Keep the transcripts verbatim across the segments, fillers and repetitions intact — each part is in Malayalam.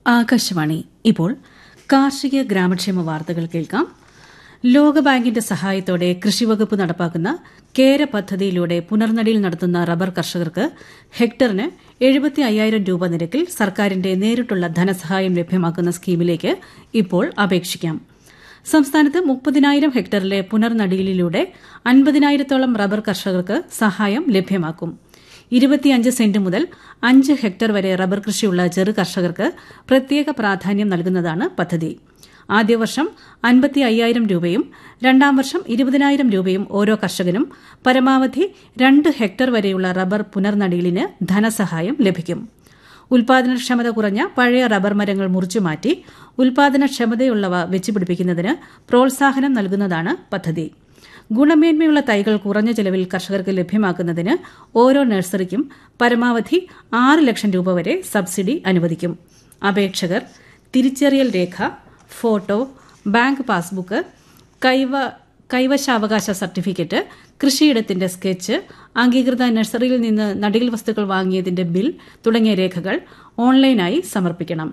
ആകാശവാണി. ഇപ്പോൾ കാർഷിക ഗ്രാമക്ഷേമ വാർത്തകൾ കേൾക്കാം. ലോകബാങ്കിന്റെ സഹായത്തോടെ കൃഷിവകുപ്പ് നടപ്പാക്കുന്ന കേര പദ്ധതിയിലൂടെ പുനർനടിയിൽ നടത്തുന്ന റബ്ബർ കർഷകർക്ക് ഹെക്ടറിന് എഴുപത്തി അയ്യായിരം രൂപ നിരക്കിൽ സർക്കാരിന്റെ നേരിട്ടുള്ള ധനസഹായം ലഭ്യമാക്കുന്ന സ്കീമിലേക്ക് ഇപ്പോൾ അപേക്ഷിക്കാം. സംസ്ഥാനത്ത് മുപ്പതിനായിരം ഹെക്ടറിലെ പുനർനടിയിലൂടെ അൻപതിനായിരത്തോളം റബ്ബർ കർഷകർക്ക് സഹായം ലഭ്യമാക്കും. ഇരുപത്തിയഞ്ച് സെന്റ് മുതൽ അഞ്ച് ഹെക്ടർ വരെ റബ്ബർ കൃഷിയുള്ള ചെറു കർഷകർക്ക് പ്രത്യേക പ്രാധാന്യം നൽകുന്നതാണ് പദ്ധതി. ആദ്യ വർഷം അൻപത്തി അയ്യായിരം രൂപയും രണ്ടാം വർഷം ഇരുപതിനായിരം രൂപയും ഓരോ കർഷകനും പരമാവധി രണ്ട് ഹെക്ടർ വരെയുള്ള റബ്ബർ പുനർനടീലിന് ധനസഹായം ലഭിക്കും. ഉൽപാദനക്ഷമത കുറഞ്ഞ പഴയ റബ്ബർ മരങ്ങൾ മുറിച്ചുമാറ്റി ഉൽപാദനക്ഷമതയുള്ളവ വെച്ചുപിടിപ്പിക്കുന്നതിന് പ്രോത്സാഹനം നൽകുന്നതാണ് പദ്ധതി. ഗുണമേന്മയുള്ള തൈകൾ കുറഞ്ഞ ചെലവിൽ കർഷകർക്ക് ലഭ്യമാക്കുന്നതിന് ഓരോ നഴ്സറിക്കും പരമാവധി ആറ് ലക്ഷം രൂപ വരെ സബ്സിഡി അനുവദിക്കും. അപേക്ഷകർ തിരിച്ചറിയൽ രേഖ, photo, bank passbook, കൈവ കൈവശാവകാശ certificate, കൃഷിയിടത്തിന്റെ sketch, അംഗീകൃത നഴ്സറിയിൽ നിന്ന് നടീൽ വസ്തുക്കൾ വാങ്ങിയതിന്റെ ബിൽ തുടങ്ങിയ രേഖകൾ ഓൺലൈനായി സമർപ്പിക്കണം.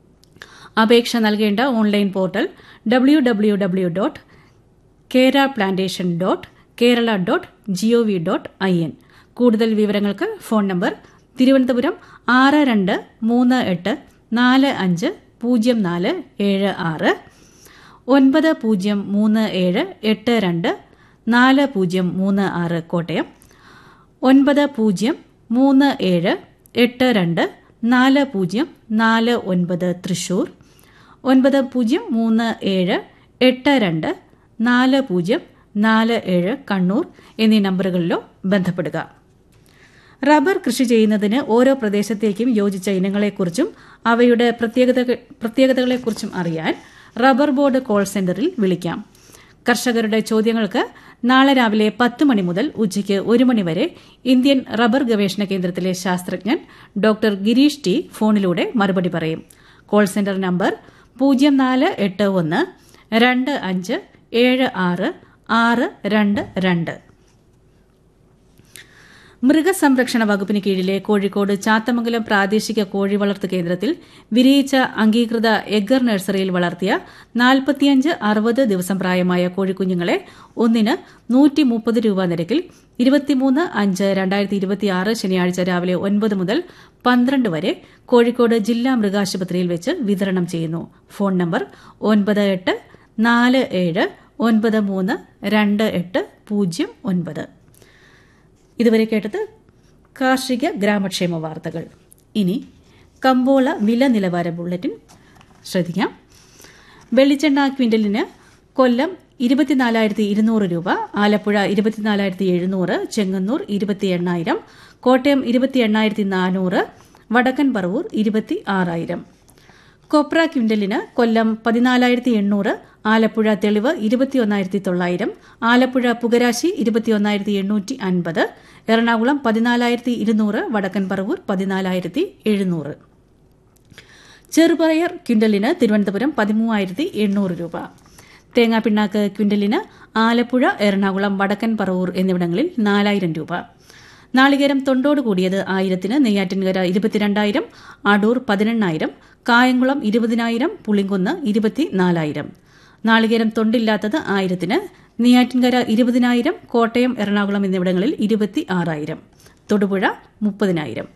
അപേക്ഷ നൽകേണ്ട online portal W W W dot കേര plantation dot Kerala dot G O V dot I N. കൂടുതൽ വിവരങ്ങൾക്ക് ഫോൺ നമ്പർ തിരുവനന്തപുരം ആറ് രണ്ട് മൂന്ന് എട്ട് നാല് അഞ്ച് പൂജ്യം നാല് ഏഴ് ആറ്, ഒൻപത് പൂജ്യം മൂന്ന് ഏഴ് എട്ട് രണ്ട് നാല് പൂജ്യം മൂന്ന് ആറ് കോട്ടയം, ഒൻപത് പൂജ്യം മൂന്ന് ഏഴ് എട്ട് രണ്ട് നാല് പൂജ്യം നാല് ഒൻപത് തൃശൂർ, ഒൻപത് പൂജ്യം മൂന്ന് ഏഴ് എട്ട് രണ്ട് നാല് പൂജ്യം നാല് ഏഴ് കണ്ണൂർ എന്നീ നമ്പറുകളിലോ ബന്ധപ്പെടുക. റബ്ബർ കൃഷി ചെയ്യുന്നതിന് ഓരോ പ്രദേശത്തേക്കും യോജിച്ച ഇനങ്ങളെക്കുറിച്ചും അവയുടെ പ്രത്യേകതകളെക്കുറിച്ചും അറിയാൻ റബ്ബർ ബോർഡ് കോൾ സെന്ററിൽ വിളിക്കാം. കർഷകരുടെ ചോദ്യങ്ങൾക്ക് നാളെ രാവിലെ പത്ത് മണി മുതൽ ഉച്ചയ്ക്ക് ഒരു മണി വരെ ഇന്ത്യൻ റബ്ബർ ഗവേഷണ കേന്ദ്രത്തിലെ ശാസ്ത്രജ്ഞൻ ഡോക്ടർ ഗിരീഷ് ടി ഫോണിലൂടെ മറുപടി പറയും. കോൾ സെന്റർ നമ്പർ പൂജ്യം നാല് എട്ട് ഒന്ന് രണ്ട് അഞ്ച് ഏഴ് ആറ് ആറ് രണ്ട് രണ്ട്. മൃഗസംരക്ഷണ വകുപ്പിന് കീഴിലെ കോഴിക്കോട് ചാത്തമംഗലം പ്രാദേശിക കോഴി വളർത്തു കേന്ദ്രത്തിൽ വിരിയിച്ച അംഗീകൃത എഗ്ഗർ നഴ്സറിയിൽ വളർത്തിയ നാൽപ്പത്തിയഞ്ച് അറുപത് ദിവസം പ്രായമായ കോഴിക്കുഞ്ഞുങ്ങളെ ഒന്നിന് നൂറ്റി മുപ്പത് രൂപ നിരക്കിൽ ഇരുപത്തിമൂന്ന് അഞ്ച് രണ്ടായിരത്തി ഇരുപത്തിയാറ് ശനിയാഴ്ച രാവിലെ ഒൻപത് മുതൽ പന്ത്രണ്ട് വരെ കോഴിക്കോട് ജില്ലാ മൃഗാശുപത്രിയിൽ വെച്ച് വിതരണം ചെയ്യുന്നു. ഫോൺ നമ്പർ ഒൻപത് എട്ട് നാല് ഏഴ് ഒൻപത് മൂന്ന് രണ്ട് എട്ട് പൂജ്യം ഒൻപത്. ഇതുവരെ കേട്ടത് കാർഷിക ഗ്രാമക്ഷേമ വാർത്തകൾ. ഇനി കമ്പോള വില നിലവാര ബുള്ളറ്റിൻ ശ്രദ്ധിക്കാം. വെളിച്ചെണ്ണ ക്വിന്റലിന് കൊല്ലം ഇരുപത്തിനാലായിരത്തി ഇരുന്നൂറ് രൂപ, ആലപ്പുഴ ഇരുപത്തിനാലായിരത്തി എഴുന്നൂറ്, ചെങ്ങന്നൂർ ഇരുപത്തി എണ്ണായിരം, കോട്ടയം ഇരുപത്തി എണ്ണായിരത്തി നാനൂറ്, വടക്കൻ പറവൂർ ഇരുപത്തി ആറായിരം. കൊപ്ര ക്വിന്റലിന് കൊല്ലം പതിനാലായിരത്തി എണ്ണൂറ്, ആലപ്പുഴ തെളിവ് ഇരുപത്തിയൊന്നായിരത്തി തൊള്ളായിരം, ആലപ്പുഴ പുകരാശി ഇരുപത്തിയൊന്നായിരത്തി എണ്ണൂറ്റി അൻപത്, എറണാകുളം പതിനാലായിരത്തി ഇരുന്നൂറ്, വടക്കൻ പറവൂർ പതിനാലായിരത്തി എഴുന്നൂറ്. ചെറുപയർ ക്വിന്റലിന് തിരുവനന്തപുരം പതിമൂവായിരത്തി എണ്ണൂറ് രൂപ. തേങ്ങാപ്പിണ്ണാക്ക് ക്വിന്റലിന് ആലപ്പുഴ, എറണാകുളം, വടക്കൻ പറവൂർ എന്നിവിടങ്ങളിൽ നാലായിരം രൂപ. നാളികേരം തൊണ്ടോട് കൂടിയത് ആയിരത്തിന് നെയ്യാറ്റിൻകര ഇരുപത്തിരണ്ടായിരം, അടൂർ പതിനെണ്ണായിരം, കായംകുളം ഇരുപതിനായിരം, പുളിങ്കുന്ന് ഇരുപത്തിനാലായിരം. നാളികേരം തൊണ്ടില്ലാത്തത് ആയിരത്തിന് നെയ്യാറ്റിൻകര ഇരുപതിനായിരം, കോട്ടയം, എറണാകുളം എന്നിവിടങ്ങളിൽ ഇരുപത്തി ആറായിരം, തൊടുപുഴ മുപ്പതിനായിരം.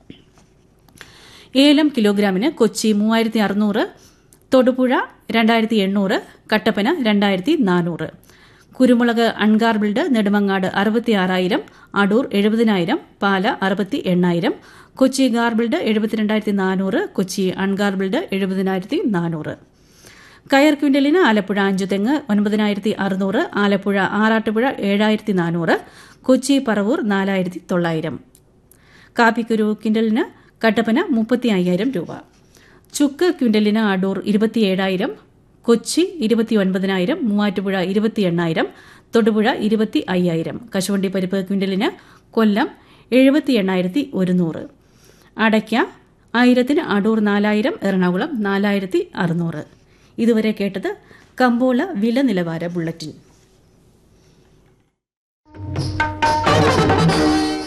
ഏലം കിലോഗ്രാമിന് കൊച്ചി മൂവായിരത്തി അറുന്നൂറ്, തൊടുപുഴ രണ്ടായിരത്തി എണ്ണൂറ്, കട്ടപ്പന രണ്ടായിരത്തി നാനൂറ്. കുരുമുളക് അൺഗാർബിൾഡ് നെടുമങ്ങാട് അറുപത്തിയാറായിരം, അടൂർ എഴുപതിനായിരം, പാല അറുപത്തി എണ്ണായിരം, കൊച്ചി ഗാർബിൾഡ് എഴുപത്തിരണ്ടായിരത്തി നാനൂറ്, കൊച്ചി അൺഗാർബിൾഡ് എഴുപതിനായിരത്തി നാനൂറ്. കയർ ക്വിന്റലിന് ആലപ്പുഴ അഞ്ചുതെങ്ങ് ഒൻപതിനായിരത്തി അറുന്നൂറ്, ആലപ്പുഴ ആറാട്ടുപുഴ ഏഴായിരത്തി നാനൂറ്, കൊച്ചി പറവൂർ നാലായിരത്തി തൊള്ളായിരം. കാപ്പിക്കുരു ക്വിന്റലിന് കട്ടപ്പന മുപ്പത്തി അയ്യായിരം രൂപ. ചുക്ക് ക്വിന്റലിന് അടൂർ ഇരുപത്തിയേഴായിരം, കൊച്ചി ഇരുപത്തിയൊൻപതിനായിരം, മൂവാറ്റുപുഴ ഇരുപത്തി എണ്ണായിരം, തൊടുപുഴ ഇരുപത്തി അയ്യായിരം. കശുവണ്ടി പരിപ്പ് ക്വിന്റലിന് കൊല്ലം എഴുപത്തി എണ്ണായിരത്തി ഒരുന്നൂറ്. അടയ്ക്ക ആയിരത്തിന് അടൂർ നാലായിരം, എറണാകുളം നാലായിരത്തി അറുന്നൂറ്. ഇതുവരെ കേട്ടത് കമ്പോള വില നിലവാര ബുള്ളറ്റിൻ.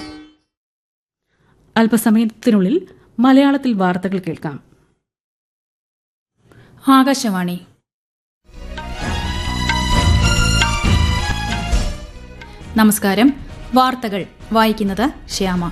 അല്പസമയത്തിനുള്ളിൽ മലയാളത്തിൽ വാർത്തകൾ കേൾക്കാം. ആകാശവാണി. നമസ്കാരം. വാർത്തകൾ വായിക്കുന്നത് ശ്യാമ.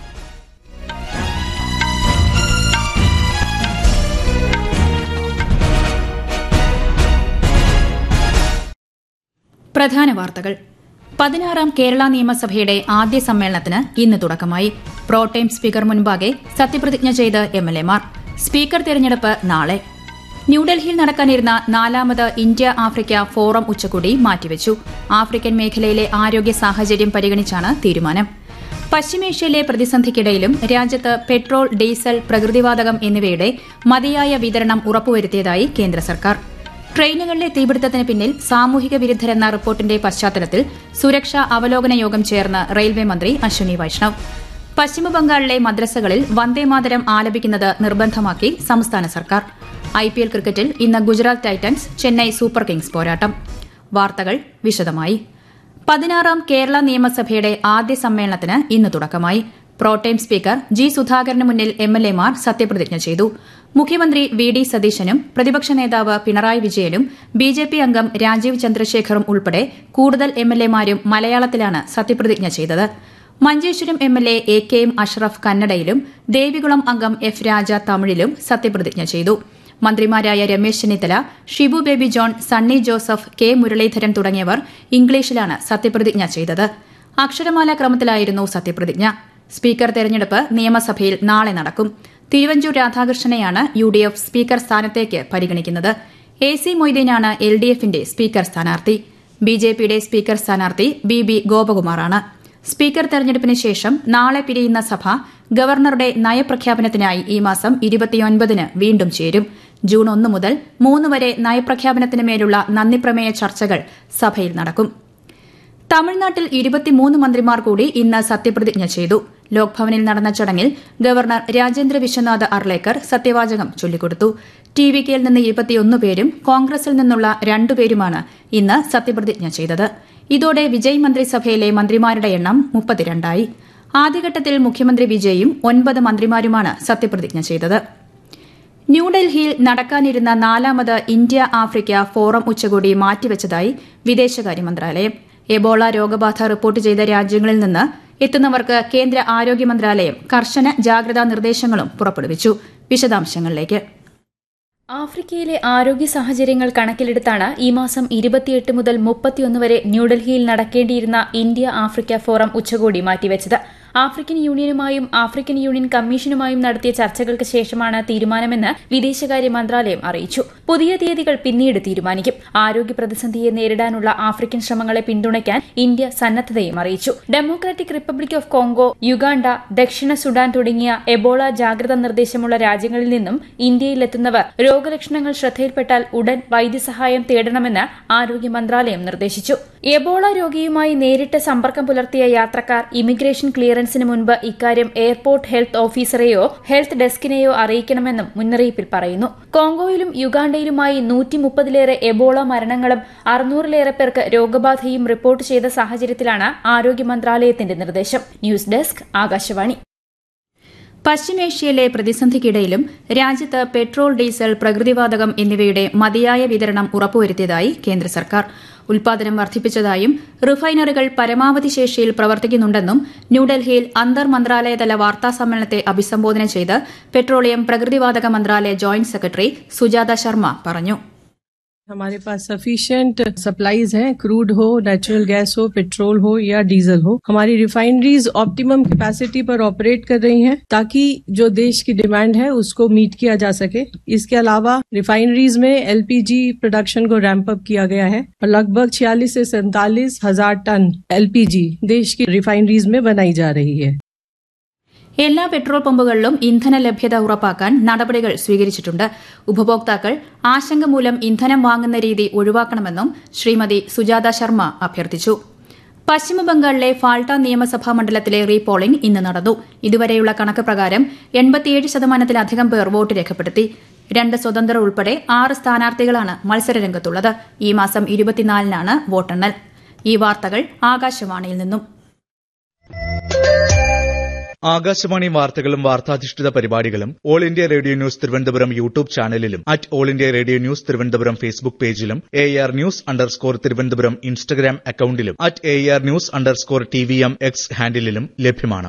പ്രധാന വാർത്തകൾ. പതിനാറാം കേരള നിയമസഭയുടെ ആദ്യ സമ്മേളനത്തിന് ഇന്ന് തുടക്കമായി. പ്രോടൈം സ്പീക്കർ മുൻപാകെ സത്യപ്രതിജ്ഞ ചെയ്ത് എം എൽ എമാർ. സ്പീക്കർ തെരഞ്ഞെടുപ്പ് നാളെ. ന്യൂഡൽഹിയിൽ നടക്കാനിരുന്ന നാലാമത് ഇന്ത്യ ആഫ്രിക്ക ഫോറം ഉച്ചകോടി മാറ്റിവെച്ചു. ആഫ്രിക്കൻ മേഖലയിലെ ആരോഗ്യ സാഹചര്യം പരിഗണിച്ചാണ് തീരുമാനം. പശ്ചിമേഷ്യയിലെ പ്രതിസന്ധിക്കിടയിലും രാജ്യത്ത് പെട്രോൾ, ഡീസൽ, പ്രകൃതിവാതകം എന്നിവയുടെ മതിയായ വിതരണം ഉറപ്പുവരുത്തിയതായി കേന്ദ്ര സർക്കാർ. ട്രെയിനുകളിലെ തീപിടുത്തത്തിന് പിന്നിൽ സാമൂഹിക വിരുദ്ധരെന്ന റിപ്പോർട്ടിന്റെ പശ്ചാത്തലത്തിൽ സുരക്ഷാ അവലോകന യോഗം ചേർന്ന് റെയിൽവേ മന്ത്രി അശ്വനി വൈഷ്ണവ്. പശ്ചിമബംഗാളിലെ മദ്രസകളിൽ വന്ദേമാതരം ആലപിക്കുന്നത് നിർബന്ധമാക്കി സംസ്ഥാന സർക്കാർ. ഐപിഎൽ ക്രിക്കറ്റിൽ ഇന്ന് Gujarat Titans Chennai super Kings പോരാട്ടം. വാർത്തകൾ വിശദമായി. പതിനാറാം കേരള നിയമസഭയുടെ ആദ്യ സമ്മേളനത്തിന് ഇന്ന് തുടക്കമായി. പ്രോടൈം സ്പീക്കർ ജി സുധാകരന് മുന്നിൽ എം എൽ എമാർ സത്യപ്രതിജ്ഞ ചെയ്തു. മുഖ്യമന്ത്രി വി ഡി സതീശനും പ്രതിപക്ഷ നേതാവ് പിണറായി വിജയനും ബി ജെ പി അംഗം രാജീവ് ചന്ദ്രശേഖറും ഉൾപ്പെടെ കൂടുതൽ എം എൽ എമാരും മലയാളത്തിലാണ് സത്യപ്രതിജ്ഞ ചെയ്തത്. Manjeshwaram M L A A K M Ashraf കന്നഡയിലും Devikulam അംഗം എഫ് രാജ തമിഴിലും സത്യപ്രതിജ്ഞ ചെയ്തു. മന്ത്രിമാരായ Ramesh Chennithala, Shibu baby John, Sunny Joseph, K Muraleedharan തുടങ്ങിയവർ ഇംഗ്ലീഷിലാണ് സത്യപ്രതിജ്ഞ ചെയ്തത്. അക്ഷരമാല ക്രമത്തിലായിരുന്നു സത്യപ്രതിജ്ഞ. സ്പീക്കർ തെരഞ്ഞെടുപ്പ് നിയമസഭയിൽ നാളെ നടക്കും. Thiruvanchoor രാധാകൃഷ്ണനെയാണ് U D F speaker സ്ഥാനത്തേക്ക് പരിഗണിക്കുന്നത്. എ സി മൊയ്തീനാണ് എൽ ഡി എഫിന്റെ സ്പീക്കർ സ്ഥാനാർത്ഥി. ബി ജെ പിയുടെ സ്പീക്കർ സ്ഥാനാർത്ഥി ബി ബി ഗോപകുമാറാണ്. സ്പീക്കർ തെരഞ്ഞെടുപ്പിന് ശേഷം നാളെ പിരിയുന്ന സഭ ഗവർണറുടെ നയപ്രഖ്യാപനത്തിനായി ഈ മാസം ഇരുപത്തിയൊൻപതിന് വീണ്ടും ചേരും. ജൂൺ ഒന്ന് മുതൽ മൂന്ന് വരെ നയപ്രഖ്യാപനത്തിന് മേലുള്ള നന്ദിപ്രമേയ ചർച്ചകൾ സഭയിൽ നടക്കും. തമിഴ്നാട്ടിൽ ഇരുപത്തിമൂന്ന് മന്ത്രിമാർ കൂടി ഇന്ന് സത്യപ്രതിജ്ഞ ചെയ്തു. ലോക്ഭവനിൽ നടന്ന ചടങ്ങിൽ ഗവർണർ രാജേന്ദ്ര വിശ്വനാഥ് അർലേക്കർ സത്യവാചകം ചൊല്ലിക്കൊടുത്തു. ടി വി കെയിൽ നിന്ന് ഇരുപത്തിയൊന്ന് പേരും കോൺഗ്രസിൽ നിന്നുള്ള രണ്ടുപേരുമാണ് ഇന്ന് സത്യപ്രതിജ്ഞ ചെയ്തത്. ഇതോടെ വിജയ് മന്ത്രിസഭയിലെ മന്ത്രിമാരുടെ എണ്ണം മുപ്പത്തിരണ്ടായി. ആദ്യഘട്ടത്തിൽ മുഖ്യമന്ത്രി വിജയും ഒൻപത് മന്ത്രിമാരുമാണ് സത്യപ്രതിജ്ഞ ചെയ്തത്. ന്യൂഡൽഹിയിൽ നടക്കാനിരുന്ന നാലാമത് ഇന്ത്യ ആഫ്രിക്ക ഫോറം ഉച്ചകോടി മാറ്റിവെച്ചതായി വിദേശകാര്യ മന്ത്രാലയം. എബോള രോഗബാധ റിപ്പോർട്ട് ചെയ്ത രാജ്യങ്ങളിൽ നിന്ന് എത്തുന്നവർക്ക് കേന്ദ്ര ആരോഗ്യ മന്ത്രാലയം കർശന ജാഗ്രതാ നിർദ്ദേശങ്ങളും പുറപ്പെടുവിച്ചു. വിശദാംശങ്ങളിലേക്ക്. ആഫ്രിക്കയിലെ ആരോഗ്യ സാഹചര്യങ്ങൾ കണക്കിലെടുത്താണ് ഈ മാസം ഇരുപത്തിയെട്ട് മുതൽ മുപ്പത്തിയൊന്ന് വരെ ന്യൂഡൽഹിയിൽ നടക്കേണ്ടിയിരുന്ന ഇന്ത്യ ആഫ്രിക്ക ഫോറം ഉച്ചകോടി മാറ്റിവെച്ചത്. ആഫ്രിക്കൻ യൂണിയനുമായും ആഫ്രിക്കൻ യൂണിയൻ കമ്മീഷനുമായും നടത്തിയ ചർച്ചകൾക്ക് ശേഷമാണ് തീരുമാനമെന്ന് വിദേശകാര്യ മന്ത്രാലയം അറിയിച്ചു. പുതിയ തീയതികൾ പിന്നീട് തീരുമാനിക്കും. ആരോഗ്യ പ്രതിസന്ധിയെ നേരിടാനുള്ള ആഫ്രിക്കൻ ശ്രമങ്ങളെ പിന്തുണയ്ക്കാൻ ഇന്ത്യ സന്നദ്ധതയും അറിയിച്ചു. Democratic republic of Congo, Uganda, ദക്ഷിണ സുഡാൻ തുടങ്ങിയ എബോള ജാഗ്രതാ നിർദ്ദേശമുള്ള രാജ്യങ്ങളിൽ നിന്നും ഇന്ത്യയിലെത്തുന്നവർ രോഗലക്ഷണങ്ങൾ ശ്രദ്ധയിൽപ്പെട്ടാൽ ഉടൻ വൈദ്യസഹായം തേടണമെന്ന് ആരോഗ്യ മന്ത്രാലയം നിർദ്ദേശിച്ചു. എബോള രോഗിയുമായി നേരിട്ട് സമ്പർക്കം പുലർത്തിയ യാത്രക്കാർ ഇമിഗ്രേഷൻ ക്ലിയറൻസിന് മുൻപ് ഇക്കാര്യം എയർപോർട്ട് ഹെൽത്ത് ഓഫീസറെയോ ഹെൽത്ത് ഡെസ്കിനെയോ അറിയിക്കണമെന്നും മുന്നറിയിപ്പിൽ പറയുന്നു. കോങ്കോയിലും യുഗാണ്ടയിലുമായി നൂറ്റി മുപ്പതിലേറെ എബോള മരണങ്ങളും അറുന്നൂറിലേറെ പേർക്ക് രോഗബാധയും റിപ്പോർട്ട് ചെയ്ത സാഹചര്യത്തിലാണ് ആരോഗ്യ മന്ത്രാലയത്തിന്റെ നിർദ്ദേശം. News desk Akashvani. പശ്ചിമേഷ്യയിലെ പ്രതിസന്ധിക്കിടയിലും രാജ്യത്ത് പെട്രോൾ, ഡീസൽ, പ്രകൃതിവാതകം എന്നിവയുടെ മതിയായ വിതരണം ഉറപ്പുവരുത്തിയതായി കേന്ദ്ര സർക്കാർ. ഉൽപാദനം വർദ്ധിപ്പിച്ചതായും റിഫൈനറികൾ പരമാവധി ശേഷിയിൽ പ്രവർത്തിക്കുന്നുണ്ടെന്നും ന്യൂഡൽഹിയിൽ അന്തർ മന്ത്രാലയതല വാർത്താസമ്മേളനത്തെ അഭിസംബോധന ചെയ്ത് പെട്രോളിയം, പ്രകൃതിവാതക മന്ത്രാലയ ജോയിന്റ് സെക്രട്ടറി സുജാത ശർമ്മ പറഞ്ഞു. हमारे पास सफिशिएंट सप्लाईज हैं, क्रूड हो, नेचुरल गैस हो, पेट्रोल हो या डीजल हो. हमारी रिफाइनरीज ऑप्टिमम कैपेसिटी पर ऑपरेट कर रही हैं ताकि जो देश की डिमांड है उसको मीट किया जा सके. इसके अलावा रिफाइनरीज में एलपीजी प्रोडक्शन को रैंप अप किया गया है और लगभग छियालीस से सैंतालीस हजार टन एलपीजी देश की रिफाइनरीज में बनाई जा रही है. എല്ലാ പെട്രോൾ പമ്പുകളിലും ഇന്ധന ലഭ്യത ഉറപ്പാക്കാൻ നടപടികൾ സ്വീകരിച്ചിട്ടുണ്ട്. ഉപഭോക്താക്കൾ ആശങ്ക മൂലം ഇന്ധനം വാങ്ങുന്ന രീതി ഒഴിവാക്കണമെന്നും ശ്രീമതി സുജാത ശർമ്മ അഭ്യർത്ഥിച്ചു. പശ്ചിമബംഗാളിലെ ഫാൾട്ട നിയമസഭാ മണ്ഡലത്തിലെ റീപോളിംഗ് ഇന്ന് നടന്നു. ഇതുവരെയുള്ള കണക്ക് പ്രകാരം എൺപത്തിയേഴ് ശതമാനത്തിലധികം പേർ വോട്ട് രേഖപ്പെടുത്തി. രണ്ട് സ്വതന്ത്രർ ഉൾപ്പെടെ ആറ് സ്ഥാനാർത്ഥികളാണ് മത്സരരംഗത്തുള്ളത്. ഈ മാസം ഇരുപത്തിനാലിനാണ് വോട്ടെണ്ണൽ. ഈ വാർത്തകൾ ആകാശവാണിയിൽ നിന്നും. ആകാശവാണി വാർത്തകളും വാർത്താധിഷ്ഠിത പരിപാടികളും all India radio news Thiruvananthapuram YouTube ചാനലിലും at all India radio news Thiruvananthapuram Facebook പേജിലും A R news underscore Thiruvananthapuram Instagram അക്കൌണ്ടിലും at A R news underscore T V M X ഹാൻഡിലും ലഭ്യമാണ്.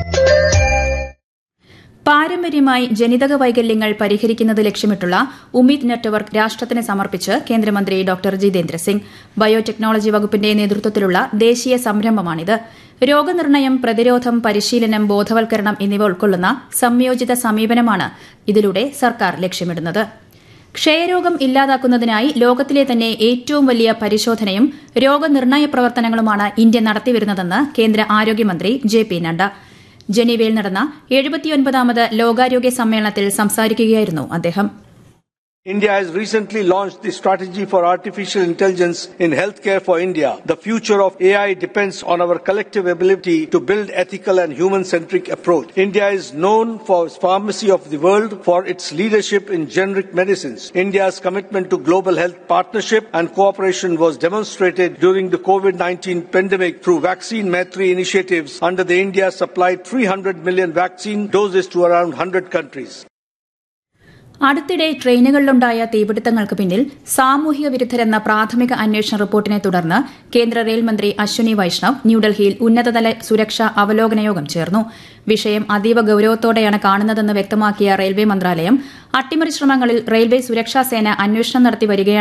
പാരമ്പര്യമായി ജനിതക വൈകല്യങ്ങൾ പരിഹരിക്കുന്നത് ലക്ഷ്യമിട്ടുള്ള ഉമീദ് നെറ്റ്വർക്ക് രാഷ്ട്രത്തിന് സമർപ്പിച്ച് കേന്ദ്രമന്ത്രി ഡോക്ടർ ജിതേന്ദ്ര സിംഗ്. ബയോടെക്നോളജി വകുപ്പിന്റെ നേതൃത്വത്തിലുള്ള ദേശീയ സംരംഭമാണിത്. രോഗനിർണയം, പ്രതിരോധം, പരിശീലനം, ബോധവൽക്കരണം എന്നിവ ഉൾക്കൊള്ളുന്ന സംയോജിത സമീപനമാണ് ഇതിലൂടെ സർക്കാർ ലക്ഷ്യമിടുന്നത്. ക്ഷയരോഗം ഇല്ലാതാക്കുന്നതിനായി ലോകത്തിലെ തന്നെ ഏറ്റവും വലിയ പരിശോധനയും രോഗനിർണയ പ്രവർത്തനങ്ങളുമാണ് ഇന്ത്യ നടത്തിവരുന്നതെന്ന് കേന്ദ്ര ആരോഗ്യമന്ത്രി ജെ പി നഡ്ഡ. ജനീവയിൽ നടന്ന എഴുപത്തിയൊൻപതാമത് ലോകാരോഗ്യ സമ്മേളനത്തിൽ സംസാരിക്കുകയായിരുന്നു അദ്ദേഹം. India has recently launched the strategy for artificial intelligence in healthcare for India. The future of A I depends on our collective ability to build ethical and human-centric approach. India is known for its pharmacy of the world for its leadership in generic medicines. India's commitment to global health partnership and cooperation was demonstrated during the COVID nineteen pandemic through Vaccine Maitri initiatives under the India supplied three hundred million vaccine doses to around one hundred countries. അടുത്തിടെ ട്രെയിനുകളിലുണ്ടായ തീപിടുത്തങ്ങൾക്ക് പിന്നിൽ സാമൂഹിക വിരുദ്ധരെന്ന പ്രാഥമിക അന്വേഷണ റിപ്പോർട്ടിനെ തുടർന്ന് കേന്ദ്ര റെയിൽ മന്ത്രി അശ്വനി വൈഷ്ണവ് ന്യൂഡൽഹിയിൽ ഉന്നതതല സുരക്ഷാ അവലോകന യോഗം ചേർന്നു. വിഷയം അതീവ ഗൌരവത്തോടെയാണ് കാണുന്നതെന്ന് വ്യക്തമാക്കിയ റെയിൽവേ മന്ത്രാലയം അട്ടിമറി ശ്രമങ്ങളിൽ റെയിൽവേ സുരക്ഷാ സേന അന്വേഷണം നടത്തി വരികയാണ്